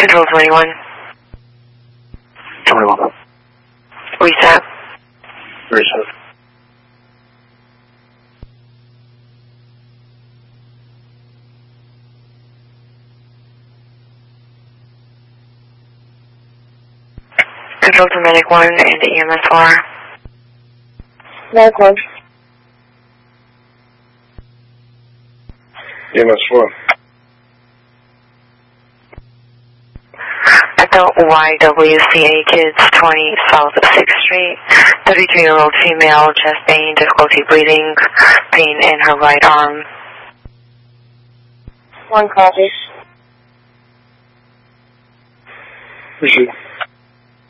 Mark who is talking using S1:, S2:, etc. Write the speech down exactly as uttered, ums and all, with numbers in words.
S1: Control twenty-one.
S2: twenty-one.
S1: Reset.
S2: Reset.
S1: Control to Medic one and E M S four.
S3: Medic one.
S2: E M S four.
S1: At the Y W C A Kids twenty South of sixth Street, thirty-two-year-old female, chest pain, difficulty breathing, pain in her right arm.
S3: One copy.
S2: Receive.